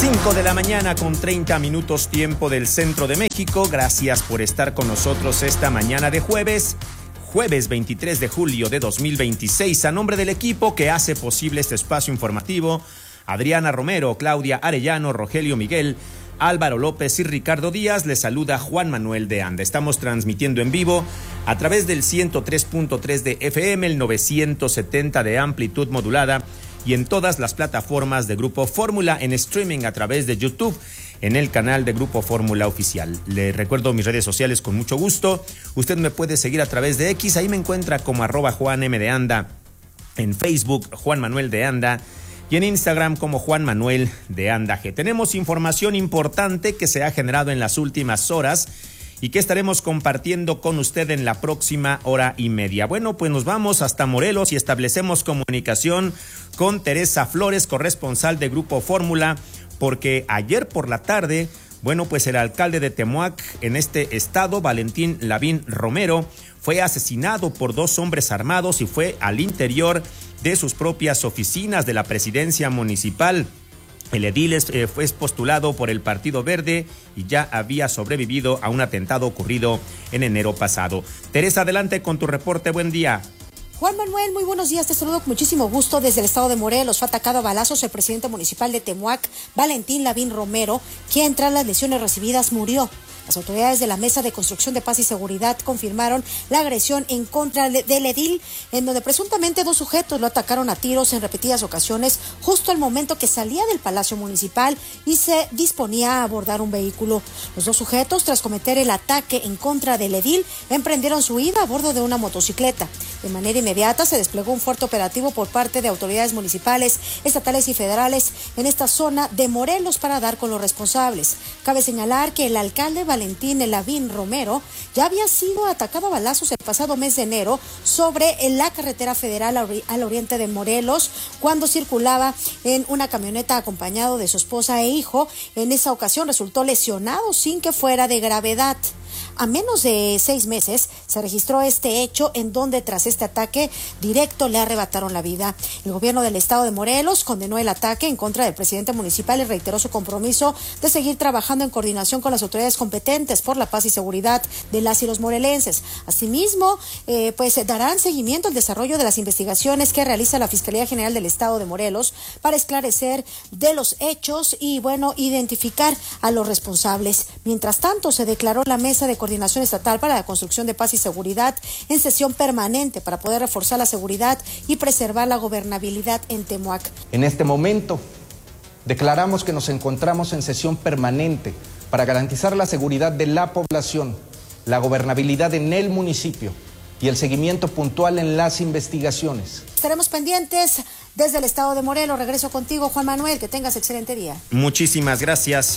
5 de la mañana con 30 minutos tiempo del centro de México. Gracias por estar con nosotros esta mañana de jueves 23 de julio de 2026. A nombre del equipo que hace posible este espacio informativo, Adriana Romero, Claudia Arellano, Rogelio Miguel, Álvaro López y Ricardo Díaz, les saluda Juan Manuel de Anda. Estamos transmitiendo en vivo a través del 103.3 de FM, el 970 de amplitud modulada y en todas las plataformas de Grupo Fórmula, en streaming a través de YouTube, en el canal de Grupo Fórmula Oficial. Le recuerdo mis redes sociales con mucho gusto. Usted me puede seguir a través de X, ahí me encuentra como @JuanM_de_Anda, en Facebook Juan Manuel de Anda y en Instagram como Juan Manuel de Anda G. Tenemos información importante que se ha generado en las últimas horas y que estaremos compartiendo con usted en la próxima hora y media. Bueno, pues nos vamos hasta Morelos y establecemos comunicación con Teresa Flores, corresponsal de Grupo Fórmula, porque ayer por la tarde, bueno, pues el alcalde de Temuac en este estado, Valentín Lavín Romero, fue asesinado por dos hombres armados y fue al interior de sus propias oficinas de la presidencia municipal. El edil fue postulado por el Partido Verde y ya había sobrevivido a un atentado ocurrido en enero pasado. Teresa, adelante con tu reporte. Buen día. Juan Manuel, muy buenos días, te saludo con muchísimo gusto desde el estado de Morelos. Fue atacado a balazos el presidente municipal de Temuac, Valentín Lavín Romero, quien tras las lesiones recibidas murió. Las autoridades de la Mesa de Construcción de Paz y Seguridad confirmaron la agresión en contra del edil, en donde presuntamente dos sujetos lo atacaron a tiros en repetidas ocasiones, justo al momento que salía del Palacio Municipal y se disponía a abordar un vehículo. Los dos sujetos, tras cometer el ataque en contra del edil, emprendieron su huida a bordo de una motocicleta. De manera inmediata se desplegó un fuerte operativo por parte de autoridades municipales, estatales y federales en esta zona de Morelos para dar con los responsables. Cabe señalar que el alcalde Valentín Lavín Romero ya había sido atacado a balazos el pasado mes de enero sobre la carretera federal al oriente de Morelos, cuando circulaba en una camioneta acompañado de su esposa e hijo. En esa ocasión resultó lesionado sin que fuera de gravedad. A menos de 6 meses se registró este hecho en donde tras este ataque directo le arrebataron la vida. El gobierno del estado de Morelos condenó el ataque en contra del presidente municipal y reiteró su compromiso de seguir trabajando en coordinación con las autoridades competentes por la paz y seguridad de las y los morelenses. Asimismo, pues darán seguimiento al desarrollo de las investigaciones que realiza la Fiscalía General del Estado de Morelos para esclarecer de los hechos y, bueno, identificar a los responsables. Mientras tanto, se declaró la Mesa de Coordinación Estatal para la Construcción de Paz y Seguridad en sesión permanente para poder reforzar la seguridad y preservar la gobernabilidad en Temuac. En este momento, declaramos que nos encontramos en sesión permanente para garantizar la seguridad de la población, la gobernabilidad en el municipio y el seguimiento puntual en las investigaciones. Estaremos pendientes desde el estado de Morelos. Regreso contigo, Juan Manuel, que tengas excelente día. Muchísimas gracias,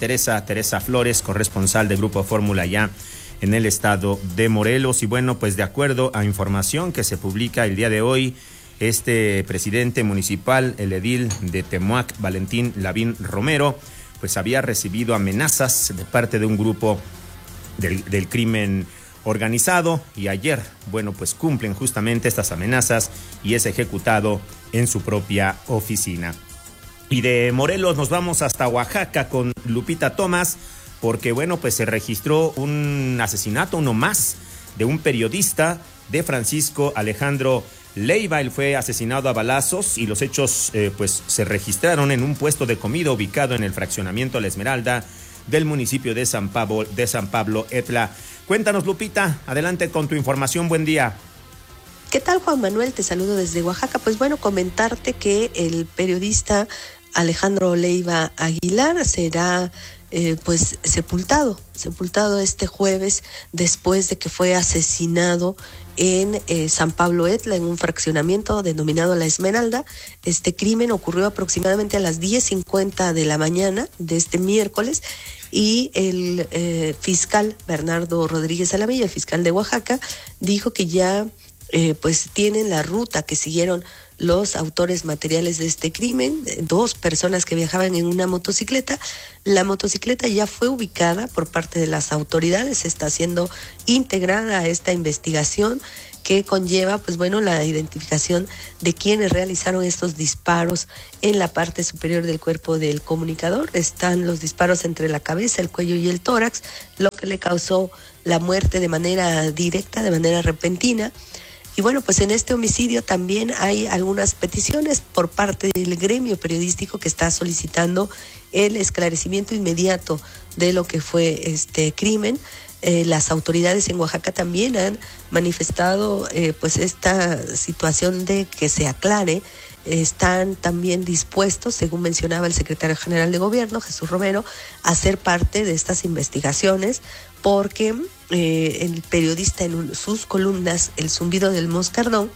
Teresa Flores, corresponsal de Grupo Fórmula ya en el estado de Morelos. Y bueno, pues de acuerdo a información que se publica el día de hoy, este presidente municipal, el edil de Temuac, Valentín Lavín Romero, pues había recibido amenazas de parte de un grupo del crimen organizado y ayer, bueno, pues cumplen justamente estas amenazas y es ejecutado en su propia oficina. Y de Morelos nos vamos hasta Oaxaca con Lupita Tomás, porque bueno, pues se registró un asesinato, uno más, de un periodista, de Francisco Alejandro Leiva. Él fue asesinado a balazos y los hechos pues se registraron en un puesto de comida ubicado en el fraccionamiento La Esmeralda del municipio de San Pablo Etla. Cuéntanos, Lupita, adelante con tu información. Buen día. ¿Qué tal, Juan Manuel? Te saludo desde Oaxaca. Pues bueno, comentarte que el periodista Alejandro Leiva Aguilar será pues sepultado este jueves después de que fue asesinado en San Pablo Etla, en un fraccionamiento denominado La Esmeralda. Este crimen ocurrió aproximadamente a las 10:50 de la mañana de este miércoles y el fiscal Bernardo Rodríguez Alamilla, el fiscal de Oaxaca, dijo que ya pues tienen la ruta que siguieron los autores materiales de este crimen, 2 personas que viajaban en una motocicleta. La motocicleta ya fue ubicada por parte de las autoridades, está siendo integrada a esta investigación que conlleva, pues bueno, la identificación de quienes realizaron estos disparos en la parte superior del cuerpo del comunicador. Están los disparos entre la cabeza, el cuello y el tórax, lo que le causó la muerte de manera directa, de manera repentina. Y bueno, pues en este homicidio también hay algunas peticiones por parte del gremio periodístico que está solicitando el esclarecimiento inmediato de lo que fue este crimen. Las autoridades en Oaxaca también han manifestado pues esta situación de que se aclare. Están también dispuestos, según mencionaba el secretario general de gobierno, Jesús Romero, a ser parte de estas investigaciones, porque el periodista en sus columnas, El Zumbido del Moscardón,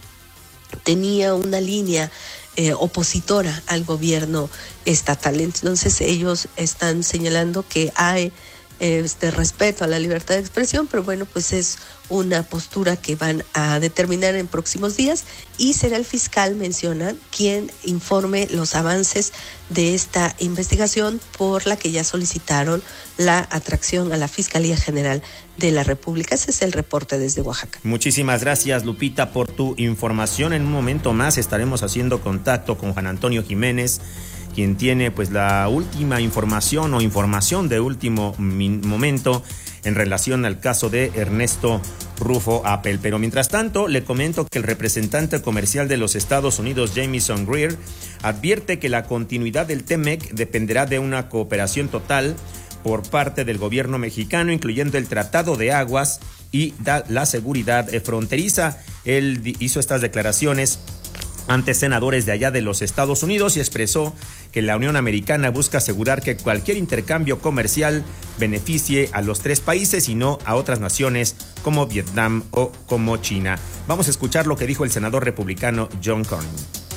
tenía una línea opositora al gobierno estatal. Entonces ellos están señalando que hay respeto a la libertad de expresión, pero bueno, pues es una postura que van a determinar en próximos días y será el fiscal, mencionan, quien informe los avances de esta investigación por la que ya solicitaron la atracción a la Fiscalía General de la República. Ese es el reporte desde Oaxaca. Muchísimas gracias, Lupita, por tu información. En un momento más estaremos haciendo contacto con Juan Antonio Jiménez, quien tiene pues la última información o información de último momento en relación al caso de Ernesto Rufo Appel. Pero mientras tanto, le comento que el representante comercial de los Estados Unidos, Jamieson Greer, advierte que la continuidad del TEMEC dependerá de una cooperación total por parte del gobierno mexicano, incluyendo el Tratado de Aguas y la seguridad fronteriza. Él hizo estas declaraciones ante senadores de allá de los Estados Unidos y expresó que la Unión Americana busca asegurar que cualquier intercambio comercial beneficie a los tres países y no a otras naciones como Vietnam o como China. Vamos a escuchar lo que dijo el senador republicano John Cornyn.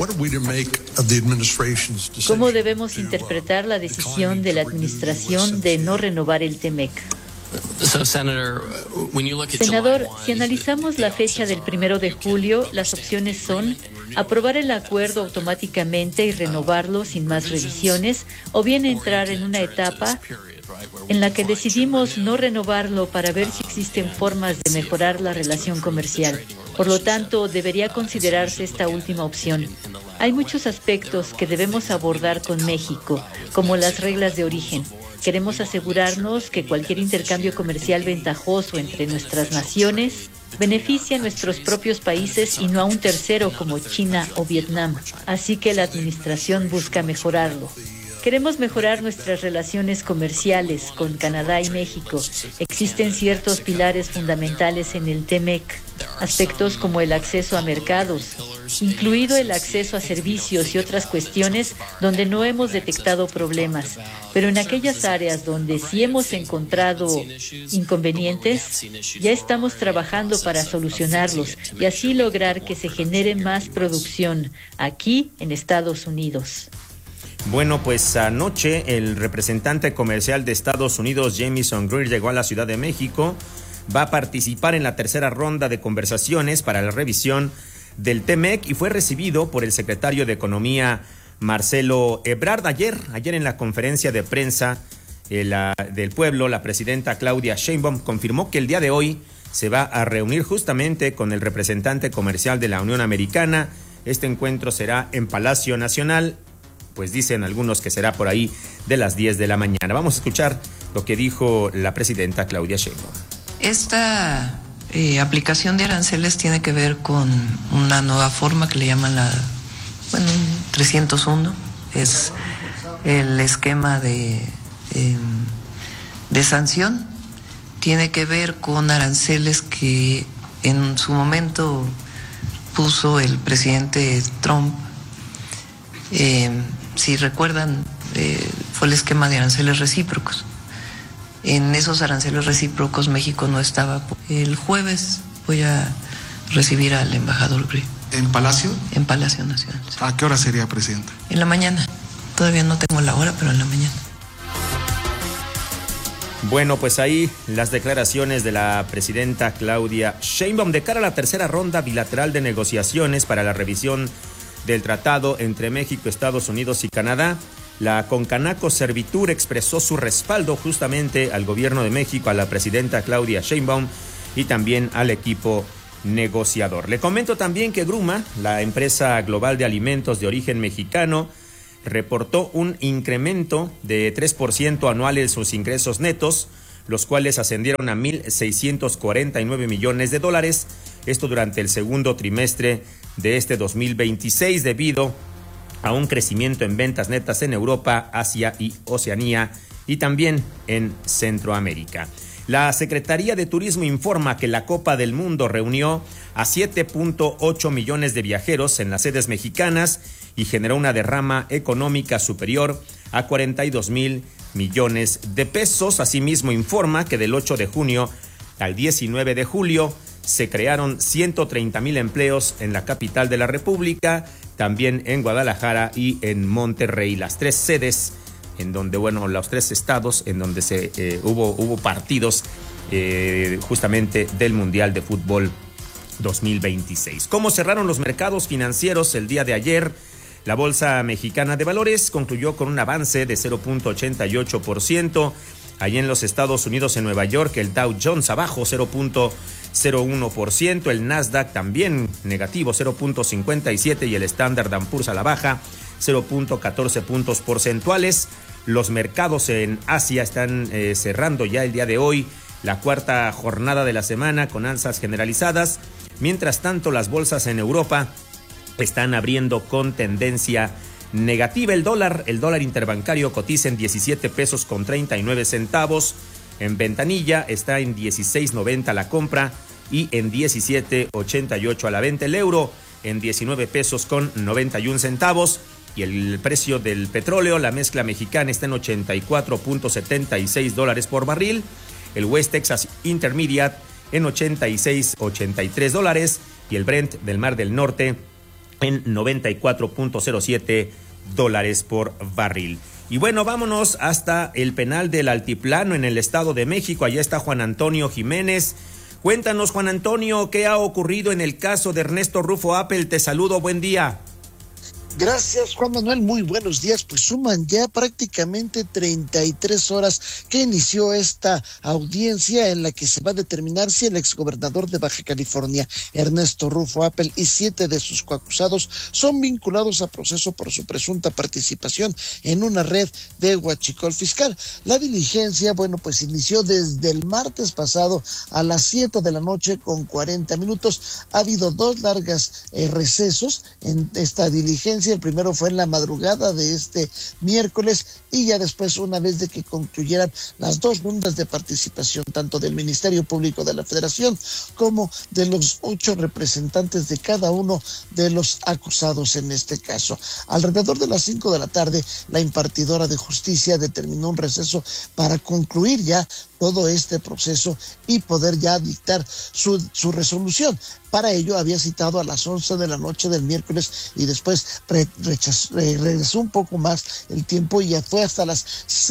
¿Cómo debemos interpretar la decisión de la administración de no renovar el TEMEC? Senador, si analizamos la fecha del 1 de julio, las opciones son aprobar el acuerdo automáticamente y renovarlo sin más revisiones, o bien entrar en una etapa en la que decidimos no renovarlo para ver si existen formas de mejorar la relación comercial. Por lo tanto, debería considerarse esta última opción. Hay muchos aspectos que debemos abordar con México, como las reglas de origen. Queremos asegurarnos que cualquier intercambio comercial ventajoso entre nuestras naciones beneficia a nuestros propios países y no a un tercero como China o Vietnam. Así que la administración busca mejorarlo. Queremos mejorar nuestras relaciones comerciales con Canadá y México. Existen ciertos pilares fundamentales en el TEMEC, aspectos como el acceso a mercados, incluido el acceso a servicios y otras cuestiones donde no hemos detectado problemas, pero en aquellas áreas donde sí hemos encontrado inconvenientes, ya estamos trabajando para solucionarlos y así lograr que se genere más producción aquí en Estados Unidos. Bueno, pues anoche el representante comercial de Estados Unidos, Jamieson Greer, llegó a la Ciudad de México. Va a participar en la tercera ronda de conversaciones para la revisión del TEMEC y fue recibido por el secretario de Economía, Marcelo Ebrard. Ayer en la conferencia de prensa del pueblo, la presidenta Claudia Sheinbaum confirmó que el día de hoy se va a reunir justamente con el representante comercial de la Unión Americana. Este encuentro será en Palacio Nacional, pues dicen algunos que será por ahí de las 10 de la mañana. Vamos a escuchar lo que dijo la presidenta Claudia Sheinbaum. Esta aplicación de aranceles tiene que ver con una nueva forma que le llaman 301. Es el esquema de sanción. Tiene que ver con aranceles que en su momento puso el presidente Trump. Si recuerdan, fue el esquema de aranceles recíprocos. En esos aranceles recíprocos México no estaba. El jueves voy a recibir al embajador Greer. ¿En Palacio? En Palacio Nacional. Sí. ¿A qué hora sería, presidenta? En la mañana. Todavía no tengo la hora, pero en la mañana. Bueno, pues ahí las declaraciones de la presidenta Claudia Sheinbaum de cara a la tercera ronda bilateral de negociaciones para la revisión del tratado entre México, Estados Unidos y Canadá. La Concanaco Servitur expresó su respaldo justamente al gobierno de México, a la presidenta Claudia Sheinbaum y también al equipo negociador. Le comento también que Gruma, la empresa global de alimentos de origen mexicano, reportó un incremento de 3% anual en sus ingresos netos, los cuales ascendieron a $1,649 millones. Esto durante el segundo trimestre de este 2026, debido a un crecimiento en ventas netas en Europa, Asia y Oceanía, y también en Centroamérica. La Secretaría de Turismo informa que la Copa del Mundo reunió a 7.8 millones de viajeros en las sedes mexicanas y generó una derrama económica superior a 42,000 millones de pesos. Asimismo, informa que del 8 de junio al 19 de julio se crearon 130,000 empleos en la capital de la República, también en Guadalajara y en Monterrey, las tres sedes en donde, los tres estados en donde hubo partidos justamente del Mundial de Fútbol 2026. ¿Cómo cerraron los mercados financieros el día de ayer? La Bolsa Mexicana de Valores concluyó con un avance de 0.88%. Allí en los Estados Unidos, en Nueva York, el Dow Jones abajo 0.01%, el Nasdaq también negativo 0.57% y el Standard & Poor's a la baja 0.14 puntos porcentuales. Los mercados en Asia están cerrando ya el día de hoy la cuarta jornada de la semana con alzas generalizadas. Mientras tanto, las bolsas en Europa están abriendo con tendencia negativa. El dólar interbancario cotiza en 17 pesos con 39 centavos. En ventanilla está en 16.90 la compra y en 17.88 a la venta. El euro en 19 pesos con 91 centavos. Y el precio del petróleo, la mezcla mexicana, está en $84.76 por barril. El West Texas Intermediate en $86.83 y el Brent del Mar del Norte en $94.07 por barril. Y bueno, vámonos hasta el penal del Altiplano en el Estado de México. Allá está Juan Antonio Jiménez. Cuéntanos, Juan Antonio, ¿qué ha ocurrido en el caso de Ernesto Rufo Appel? Te saludo, buen día. Gracias, Juan Manuel, muy buenos días. Pues suman ya prácticamente 33 horas que inició esta audiencia en la que se va a determinar si el exgobernador de Baja California, Ernesto Rufo Appel, y 7 de sus coacusados son vinculados a proceso por su presunta participación en una red de huachicol fiscal. La diligencia, pues inició desde el martes pasado a las 7 de la noche con 40 minutos. Ha habido 2 largas recesos en esta diligencia. El primero fue en la madrugada de este miércoles y ya después, una vez de que concluyeran las 2 rondas de participación, tanto del Ministerio Público de la Federación como de los 8 representantes de cada uno de los acusados en este caso. Alrededor de las 5 de la tarde, la impartidora de justicia determinó un receso para concluir ya todo este proceso y poder ya dictar su resolución. Para ello había citado a las 11 de la noche del miércoles y después regresó un poco más el tiempo y ya fue hasta las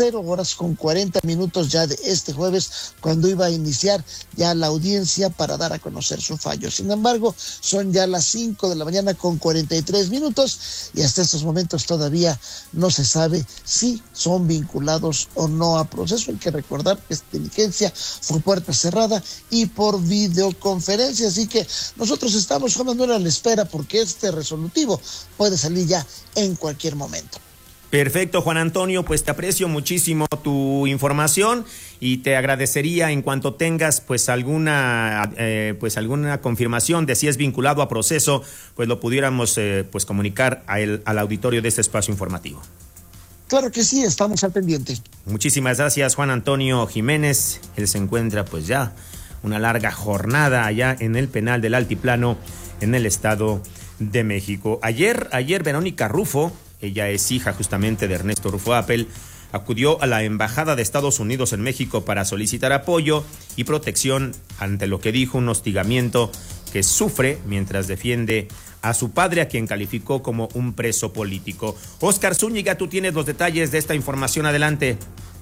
0:40 ya de este jueves cuando iba a iniciar ya la audiencia para dar a conocer su fallo. Sin embargo, son ya las 5 de la mañana con 43 minutos y hasta estos momentos todavía no se sabe si son vinculados o no a proceso. Hay que recordar que esta diligencia fue puerta cerrada y por videoconferencia, así que nosotros estamos, Juan Manuel, a la espera porque este resolutivo puede salir ya en cualquier momento. Perfecto, Juan Antonio, pues te aprecio muchísimo tu información y te agradecería en cuanto tengas alguna confirmación de si es vinculado a proceso, pues lo pudiéramos comunicar al auditorio de este espacio informativo. Claro que sí, estamos al pendiente. Muchísimas gracias, Juan Antonio Jiménez. Él se encuentra ya una larga jornada allá en el penal del Altiplano en el Estado de México. Ayer Verónica Rufo, ella es hija justamente de Ernesto Rufo Appel, acudió a la Embajada de Estados Unidos en México para solicitar apoyo y protección ante lo que dijo un hostigamiento que sufre mientras defiende a su padre, a quien calificó como un preso político. Óscar Zúñiga, tú tienes los detalles de esta información, adelante.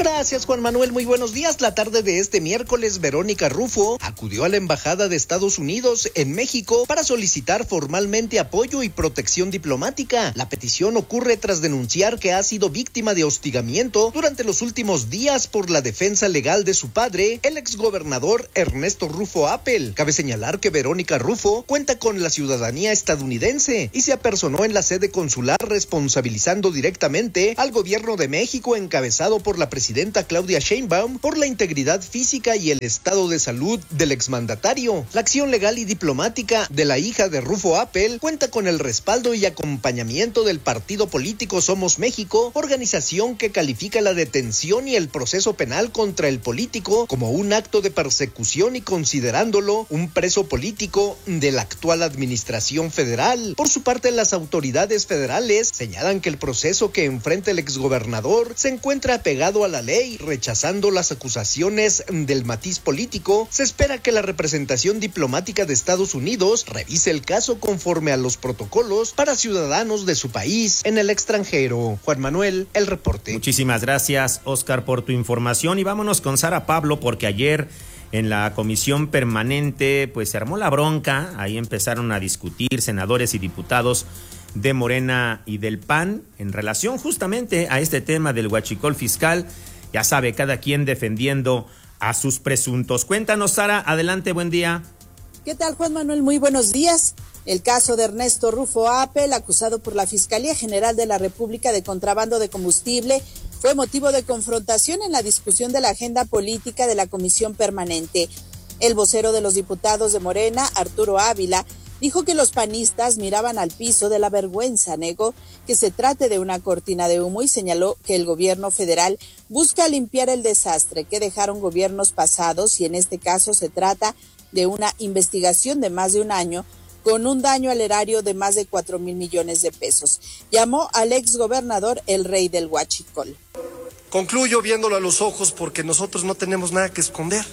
Gracias, Juan Manuel. Muy buenos días. La tarde de este miércoles, Verónica Rufo acudió a la Embajada de Estados Unidos en México para solicitar formalmente apoyo y protección diplomática. La petición ocurre tras denunciar que ha sido víctima de hostigamiento durante los últimos días por la defensa legal de su padre, el exgobernador Ernesto Rufo Appel. Cabe señalar que Verónica Rufo cuenta con la ciudadanía estadounidense y se apersonó en la sede consular responsabilizando directamente al gobierno de México encabezado por la presidenta Claudia Sheinbaum por la integridad física y el estado de salud del exmandatario. La acción legal y diplomática de la hija de Rufo Appel cuenta con el respaldo y acompañamiento del partido político Somos México, organización que califica la detención y el proceso penal contra el político como un acto de persecución y considerándolo un preso político de la actual administración federal. Por su parte, las autoridades federales señalan que el proceso que enfrenta el exgobernador se encuentra apegado a la ley, rechazando las acusaciones del matiz político. Se espera que la representación diplomática de Estados Unidos revise el caso conforme a los protocolos para ciudadanos de su país en el extranjero. Juan Manuel, el reporte. Muchísimas gracias, Oscar, por tu información, y vámonos con Sara Pablo, porque ayer en la comisión permanente pues se armó la bronca. Ahí empezaron a discutir senadores y diputados de Morena y del PAN en relación justamente a este tema del huachicol fiscal. Ya sabe, cada quien defendiendo a sus presuntos. Cuéntanos, Sara, adelante, buen día. ¿Qué tal, Juan Manuel? Muy buenos días. El caso de Ernesto Rufo Appel, acusado por la Fiscalía General de la República de contrabando de combustible, fue motivo de confrontación en la discusión de la agenda política de la comisión permanente. El vocero de los diputados de Morena, Arturo Ávila, dijo que los panistas miraban al piso de la vergüenza, negó que se trate de una cortina de humo y señaló que el gobierno federal busca limpiar el desastre que dejaron gobiernos pasados y en este caso se trata de una investigación de más de un año con un daño al erario de más de 4,000 millones de pesos. Llamó al exgobernador el rey del huachicol. Concluyo viéndolo a los ojos porque nosotros no tenemos nada que esconder.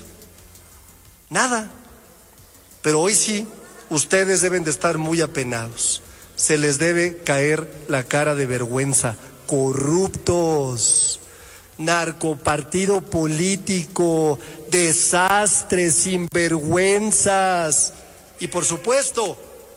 Nada. Pero hoy sí, ustedes deben de estar muy apenados. Se les debe caer la cara de vergüenza. Corruptos, narcopartido político, desastres, sinvergüenzas y por supuesto,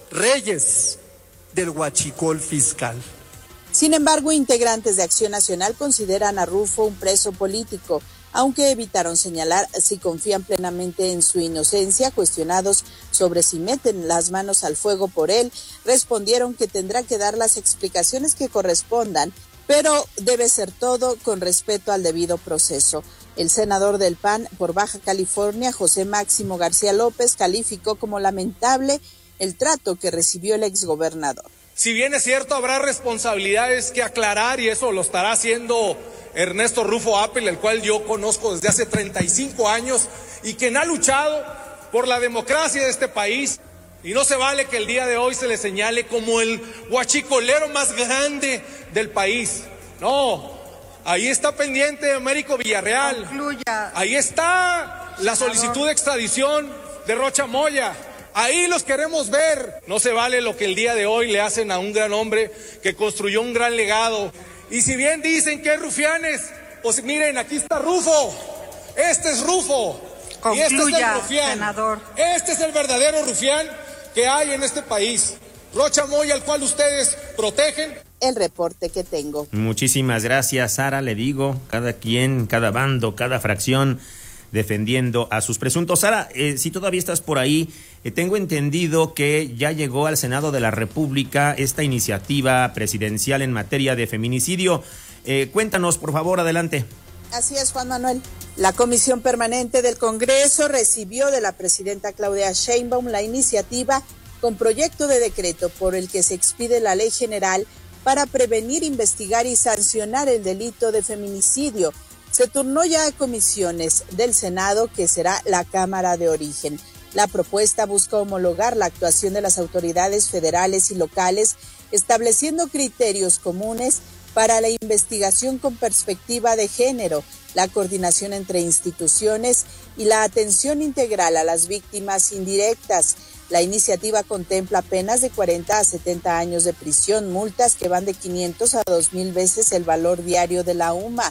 reyes del huachicol fiscal. Sin embargo, integrantes de Acción Nacional consideran a Rufo un preso político, aunque evitaron señalar si confían plenamente en su inocencia. Cuestionados sobre si meten las manos al fuego por él, respondieron que tendrá que dar las explicaciones que correspondan, pero debe ser todo con respeto al debido proceso. El senador del PAN por Baja California, José Máximo García López, calificó como lamentable el trato que recibió el exgobernador. Si bien es cierto, habrá responsabilidades que aclarar y eso lo estará haciendo Ernesto Rufo Appel, el cual yo conozco desde hace 35 años y quien ha luchado por la democracia de este país. Y no se vale que el día de hoy se le señale como el huachicolero más grande del país. No, ahí está pendiente Américo Villarreal. Concluya. Ahí está la solicitud de extradición de Rocha Moya. Ahí los queremos ver. No se vale lo que el día de hoy le hacen a un gran hombre que construyó un gran legado. Y si bien dicen que es rufianes, pues miren, aquí está Rufo. Este es Rufo. Concluya, y este es el rufián. Senador. Este es el verdadero rufián que hay en este país. Rocha Moya, al cual ustedes protegen. El reporte que tengo. Muchísimas gracias, Sara. Le digo, cada quien, cada bando, cada fracción defendiendo a sus presuntos. Sara, si todavía estás por ahí, tengo entendido que ya llegó al Senado de la República esta iniciativa presidencial en materia de feminicidio. Cuéntanos, por favor, adelante. Así es, Juan Manuel. La Comisión Permanente del Congreso recibió de la presidenta Claudia Sheinbaum la iniciativa con proyecto de decreto por el que se expide la Ley General para prevenir, investigar y sancionar el delito de feminicidio. Se turnó ya a comisiones del Senado, que será la Cámara de Origen. La propuesta busca homologar la actuación de las autoridades federales y locales, estableciendo criterios comunes para la investigación con perspectiva de género, la coordinación entre instituciones y la atención integral a las víctimas indirectas. La iniciativa contempla penas de 40 a 70 años de prisión, multas que van de 500 a 2,000 veces el valor diario de la UMA.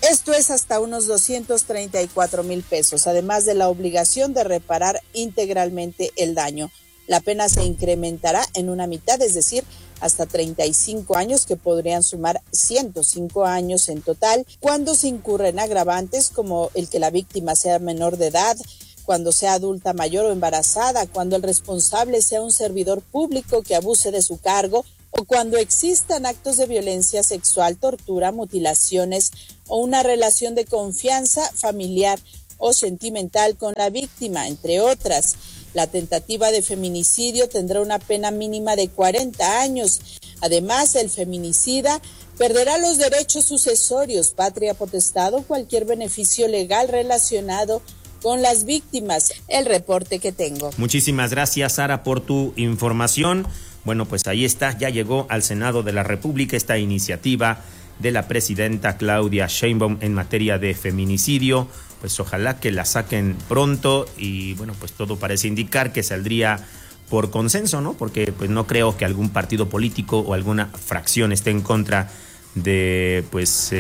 Esto es hasta unos 234,000 pesos, además de la obligación de reparar integralmente el daño. La pena se incrementará en una mitad, es decir, hasta 35 años, que podrían sumar 105 años en total, cuando se incurren agravantes como el que la víctima sea menor de edad, cuando sea adulta mayor o embarazada, cuando el responsable sea un servidor público que abuse de su cargo, o cuando existan actos de violencia sexual, tortura, mutilaciones o una relación de confianza familiar o sentimental con la víctima, entre otras. La tentativa de feminicidio tendrá una pena mínima de 40 años. Además, el feminicida perderá los derechos sucesorios, patria potestad o cualquier beneficio legal relacionado con las víctimas. El reporte que tengo. Muchísimas gracias, Sara, por tu información. Bueno, pues ahí está, ya llegó al Senado de la República esta iniciativa de la presidenta Claudia Sheinbaum en materia de feminicidio. Pues ojalá que la saquen pronto y bueno, pues todo parece indicar que saldría por consenso, ¿no? Porque pues no creo que algún partido político o alguna fracción esté en contra de pues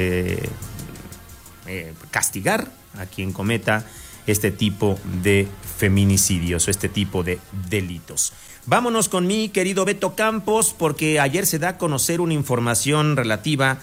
castigar a quien cometa este tipo de feminicidios o este tipo de delitos. Vámonos con mi querido Beto Campos, porque ayer se da a conocer una información relativa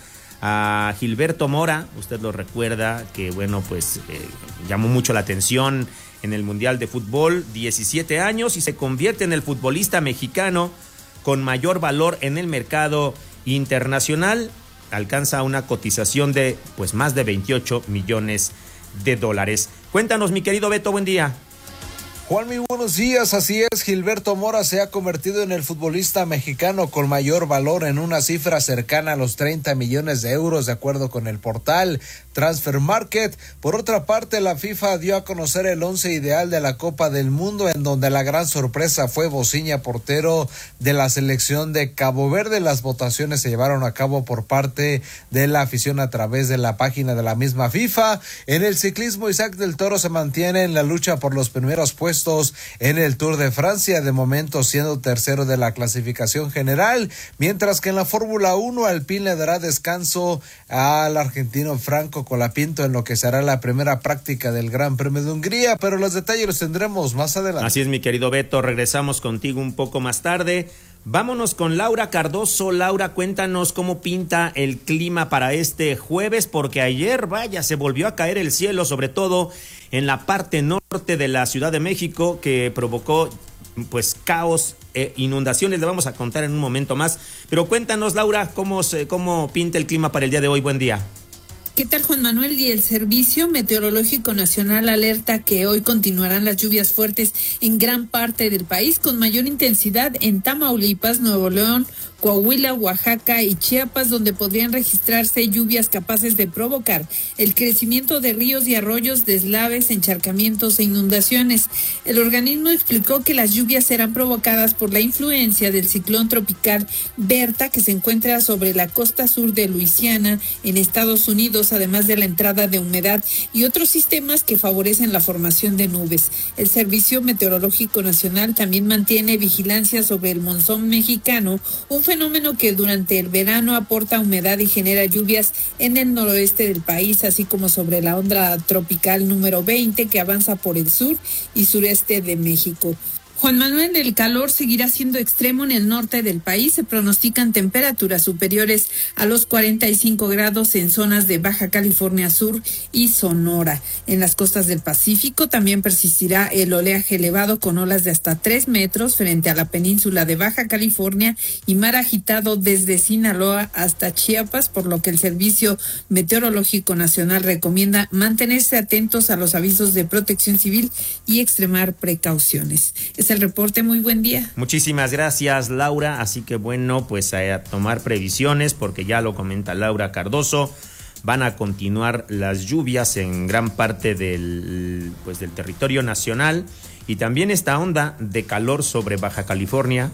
a Gilberto Mora. Usted lo recuerda, que bueno, pues llamó mucho la atención en el Mundial de Fútbol, 17 años, y se convierte en el futbolista mexicano con mayor valor en el mercado internacional. Alcanza una cotización de pues más de 28 millones de dólares. Cuéntanos, mi querido Beto, buen día. Juan, muy buenos días. Así es, Gilberto Mora se ha convertido en el futbolista mexicano con mayor valor en una cifra cercana a los 30 millones de euros, de acuerdo con el portal Transfer Market. Por otra parte, la FIFA dio a conocer el 11 ideal de la Copa del Mundo, en donde la gran sorpresa fue Bociña, portero de la selección de Cabo Verde. Las votaciones se llevaron a cabo por parte de la afición a través de la página de la misma FIFA. En el ciclismo, Isaac del Toro se mantiene en la lucha por los primeros puestos en el Tour de Francia, de momento siendo tercero de la clasificación general, mientras que en la Fórmula 1 Alpine le dará descanso al argentino Franco Colapinto en lo que será la primera práctica del Gran Premio de Hungría, pero los detalles los tendremos más adelante. Así es, mi querido Beto, regresamos contigo un poco más tarde. Vámonos con Laura Cardoso. Laura, cuéntanos cómo pinta el clima para este jueves, porque ayer, vaya, se volvió a caer el cielo, sobre todo en la parte norte de la Ciudad de México, que provocó pues caos e inundaciones. Le vamos a contar en un momento más, pero cuéntanos, Laura, cómo pinta el clima para el día de hoy. Buen día. ¿Qué tal, Juan Manuel? Y el Servicio Meteorológico Nacional alerta que hoy continuarán las lluvias fuertes en gran parte del país, con mayor intensidad en Tamaulipas, Nuevo León, Coahuila, Oaxaca y Chiapas, donde podrían registrarse lluvias capaces de provocar el crecimiento de ríos y arroyos, deslaves, encharcamientos e inundaciones. El organismo explicó que las lluvias serán provocadas por la influencia del ciclón tropical Berta, que se encuentra sobre la costa sur de Luisiana, en Estados Unidos, además de la entrada de humedad y otros sistemas que favorecen la formación de nubes. El Servicio Meteorológico Nacional también mantiene vigilancia sobre el monzón mexicano, un fenómeno que durante el verano aporta humedad y genera lluvias en el noroeste del país, así como sobre la onda tropical número 20 que avanza por el sur y sureste de México. Juan Manuel, el calor seguirá siendo extremo en el norte del país. Se pronostican temperaturas superiores a los 45 grados en zonas de Baja California Sur y Sonora. En las costas del Pacífico también persistirá el oleaje elevado con olas de hasta 3 metros frente a la península de Baja California y mar agitado desde Sinaloa hasta Chiapas, por lo que el Servicio Meteorológico Nacional recomienda mantenerse atentos a los avisos de protección civil y extremar precauciones. Es el reporte, muy buen día. Muchísimas gracias, Laura. Así que bueno, pues a tomar previsiones, porque ya lo comenta Laura Cardoso, van a continuar las lluvias en gran parte del territorio nacional, y también esta onda de calor sobre Baja California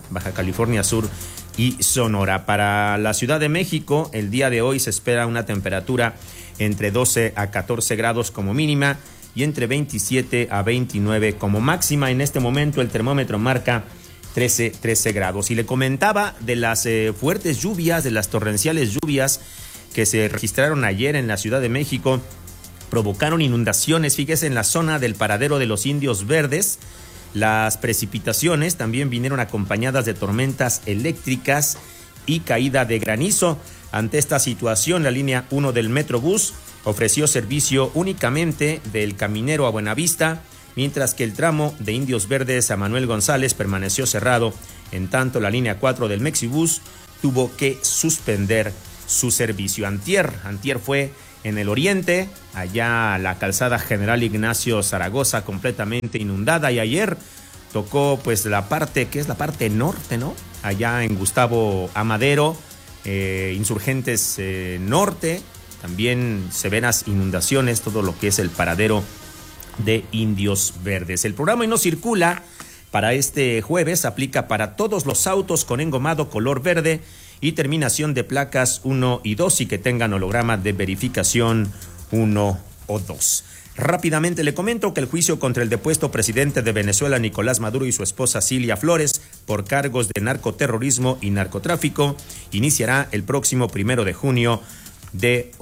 Sur y Sonora. Para la Ciudad de México, el día de hoy se espera una temperatura entre 12 a 14 grados como mínima y entre 27 a 29 como máxima. En este momento el termómetro marca 13 grados. Y le comentaba de las fuertes lluvias, de las torrenciales lluvias que se registraron ayer en la Ciudad de México provocaron inundaciones, fíjese, en la zona del paradero de los Indios Verdes. Las precipitaciones también vinieron acompañadas de tormentas eléctricas y caída de granizo. Ante esta situación, la línea 1 del Metrobús ofreció servicio únicamente del Caminero a Buenavista, mientras que el tramo de Indios Verdes a Manuel González permaneció cerrado. En tanto, la línea 4 del Mexibus tuvo que suspender su servicio. Antier fue en el oriente, allá la calzada General Ignacio Zaragoza completamente inundada, y ayer tocó pues la parte que es la parte norte, ¿no? Allá en Gustavo Amadero, Insurgentes Norte, también severas inundaciones, todo lo que es el paradero de Indios Verdes. El programa Hoy No Circula para este jueves aplica para todos los autos con engomado color verde y terminación de placas 1 y 2 y que tengan holograma de verificación 1 o 2. Rápidamente le comento que el juicio contra el depuesto presidente de Venezuela, Nicolás Maduro, y su esposa Cilia Flores por cargos de narcoterrorismo y narcotráfico iniciará el próximo 1 de junio de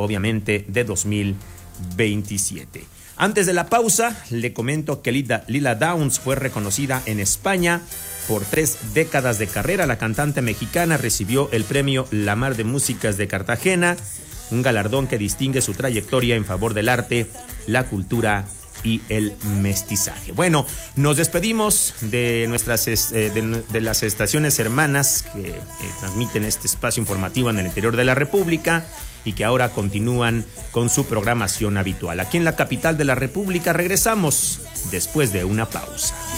2027. Antes de la pausa, le comento que Lila Downs fue reconocida en España por 3 décadas de carrera. La cantante mexicana recibió el premio La Mar de Músicas de Cartagena, un galardón que distingue su trayectoria en favor del arte, la cultura y el mestizaje. Bueno, nos despedimos de nuestras de las estaciones hermanas que transmiten este espacio informativo en el interior de la República y que ahora continúan con su programación habitual. Aquí en la capital de la República regresamos después de una pausa.